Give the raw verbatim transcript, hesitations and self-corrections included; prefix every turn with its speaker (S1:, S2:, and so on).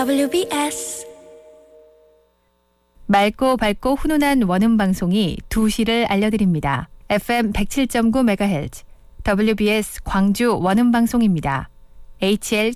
S1: 더블유비에스
S2: 맑고 밝고 훈훈한 원음 방송이 두 시를 알려드립니다. 에프엠 백칠 점 구 메가헤르츠 더블유비에스 광주 원음 방송입니다. 에이치엘